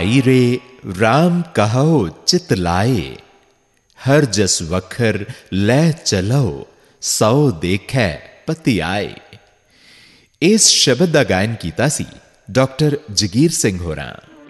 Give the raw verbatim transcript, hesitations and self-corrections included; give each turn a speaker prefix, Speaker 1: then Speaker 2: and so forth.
Speaker 1: रे राम कहो चित लाए, हर जस वखर लै चलो, सौ देखै पति आए। इस शब्द का गायन कीता सी डॉक्टर जगीर सिंह होरां।